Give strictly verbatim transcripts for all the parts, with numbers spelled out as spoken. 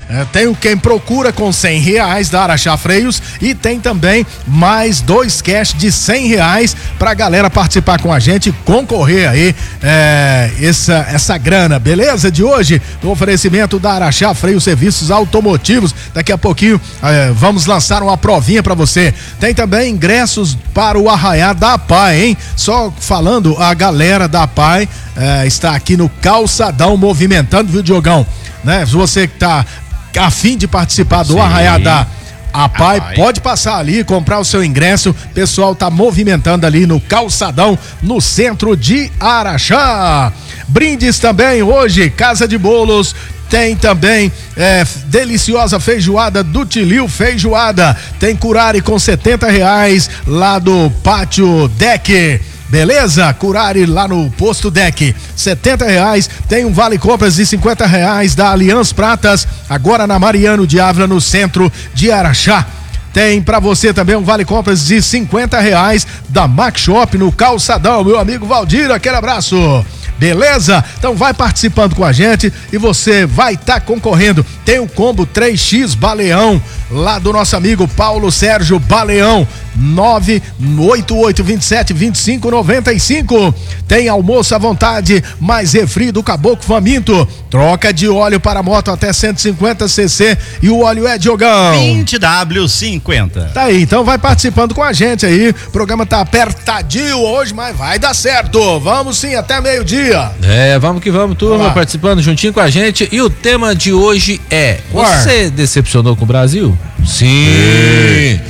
É, tem o Quem Procura com cem reais da Araxá Freios e tem também mais dois cash de cem reais pra galera participar com a gente e concorrer aí é, essa, essa grana, beleza? De hoje, o oferecimento da Araxá Freios Serviços Automotivos. Daqui a pouquinho é, vamos lançar uma provinha pra você. Tem também ingressos para o Arraiá da Pai, hein? Só falando, a galera da Pai é, está aqui no Calçadão movimentando, viu, Diogão? Né? Se você que tá a fim de participar do Sim. Arraiá da A Pai, Pai, pode passar ali, comprar o seu ingresso. O pessoal tá movimentando ali no Calçadão, no centro de Araxá. Brindes também hoje, Casa de Bolos. Tem também é, deliciosa feijoada do Tilil Feijoada. Tem curare com setenta reais lá do Pátio Deck. Beleza? Curare lá no Posto Deck, setenta reais. Tem um vale compras de cinquenta reais da Aliança Pratas, agora na Mariano de Ávila, no centro de Araxá. Tem pra você também um vale compras de cinquenta reais da Mac Shop no Calçadão, meu amigo Valdir, aquele abraço. Beleza? Então vai participando com a gente e você vai estar tá concorrendo. Tem o combo três X Baleão, lá do nosso amigo Paulo Sérgio Baleão, nove oito oito dois sete dois cinco nove cinco. Tem almoço à vontade, mais refri do Caboclo Faminto. Troca de óleo para moto até cento e cinquenta cc e o óleo é Diogão vinte W cinquenta. Tá aí, então vai participando com a gente aí. O programa tá apertadinho hoje, mas vai dar certo. Vamos sim, até meio-dia. É, vamos que vamos, turma, Olá. participando juntinho com a gente. E o tema de hoje é: você decepcionou com o Brasil? Sim.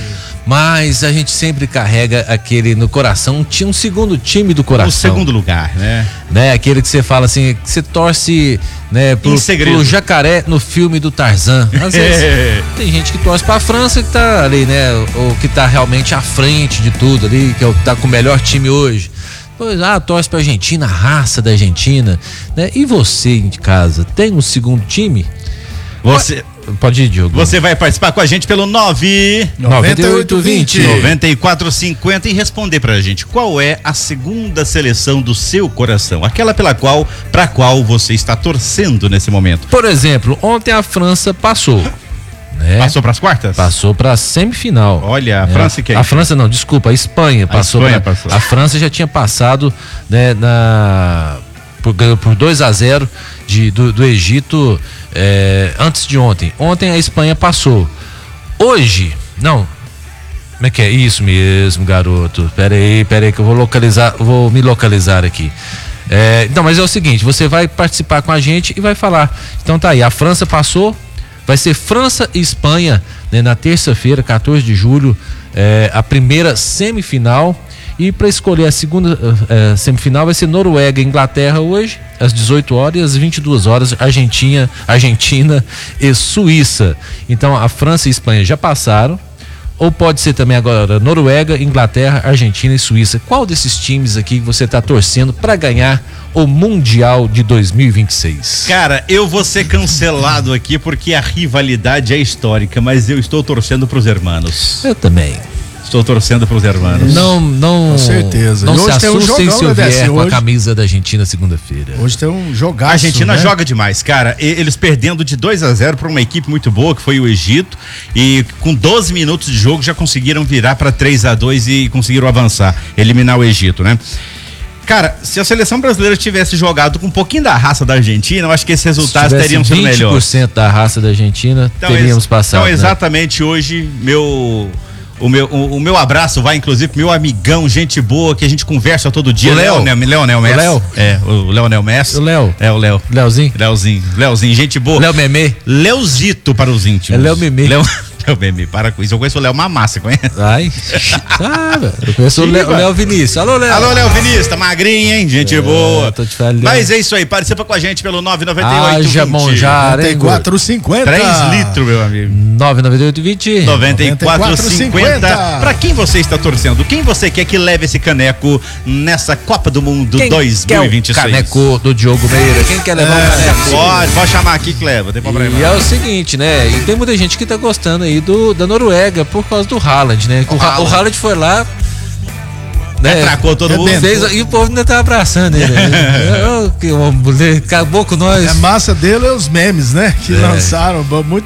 Mas a gente sempre carrega aquele no coração, tinha um segundo time do coração. O segundo lugar, né? né? Aquele que você fala assim, que você torce, né, pro, pro jacaré no filme do Tarzan. Às vezes tem gente que torce pra França, que tá ali, né? Ou que tá realmente à frente de tudo ali, que é o que tá com o melhor time hoje. Pois, ah, torce pra Argentina, a raça da Argentina, né? E você de casa, tem um segundo time? Você... Pode ir, Diogo. Você vai participar com a gente pelo nove nove oito dois zero nove quatro cinco zero e responder pra gente qual é a segunda seleção do seu coração, aquela pela qual, pra qual você está torcendo nesse momento. Por exemplo, ontem a França passou. Né? Passou pras quartas? Passou pra semifinal. Olha, a né? França que é A França não, desculpa, a Espanha a passou. Espanha pra, passou. A França já tinha passado, né, na por, por dois a zero de, do, do Egito é, antes de ontem. Ontem a Espanha passou. Hoje, não, como é que é? Isso mesmo, garoto. Pera aí, pera aí que eu vou localizar, vou me localizar aqui. É, não, mas é o seguinte, você vai participar com a gente e vai falar. Então tá aí, a França passou, vai ser França e Espanha, né, na terça-feira, quatorze de julho, é, a primeira semifinal. E para escolher a segunda uh, uh, semifinal vai ser Noruega e Inglaterra hoje, às dezoito horas, e às vinte e duas horas, Argentina, Argentina e Suíça. Então a França e a Espanha já passaram, ou pode ser também agora Noruega, Inglaterra, Argentina e Suíça. Qual desses times aqui você está torcendo para ganhar o Mundial de dois mil e vinte e seis? Cara, eu vou ser cancelado aqui porque a rivalidade é histórica, mas eu estou torcendo para os hermanos. Eu também. Estou torcendo para os hermanos. Não, não. Com certeza. Não e se hoje tem um assustem jogão, se eu né, vier Décio? com Hoje... a camisa da Argentina segunda-feira. Hoje tem um jogaço. A Argentina né? joga demais, cara. E, eles perdendo de dois a zero para uma equipe muito boa, que foi o Egito, e com doze minutos de jogo já conseguiram virar para três a dois e conseguiram avançar, eliminar o Egito, né? Cara, se a seleção brasileira tivesse jogado com um pouquinho da raça da Argentina, eu acho que esses resultados teriam sido melhores. vinte por cento da raça da Argentina, então, teríamos passado. Então, exatamente, né? Hoje, meu... O meu, o, o meu abraço vai, inclusive, pro meu amigão, gente boa, que a gente conversa todo dia. O Léo. Leonel Messi. O Léo. É, o Leonel Messi. O Léo. É, o Léo. Léozinho. Léozinho. Léozinho, gente boa. Léo Memê. Leozito para os íntimos. É Léo Memê. Léo... Léo Memê, para com isso. Eu conheço o Léo Mamassa, conhece? Ai. Ah, eu conheço Sim, o Léo Vinícius. Alô, Léo. Alô, Léo Vinícius, tá magrinho, hein? Gente é, boa. Tô te falando. Mas é isso aí, participa com a gente pelo nove nove oito Haja Monjar, noventa e quatro cinquenta. três litros, meu amigo. nove nove oito vinte. noventa e quatro cinquenta. Pra quem você está torcendo? Quem você quer que leve esse caneco nessa Copa do Mundo quem dois mil e vinte e seis? Quer o caneco do Diogo Meira. Quem quer levar é, o caneco? Pode, pode chamar aqui que leva, tem problema. E é o seguinte, né? E tem muita gente que tá gostando aí do, da Noruega por causa do Haaland, né? O, o Haaland, Haaland foi lá, né? Atracou todo mundo. Fez, e o povo ainda tá abraçando ele. Né? Eu, que, acabou com nós. É massa dele é os memes, né? Que é. lançaram. Muito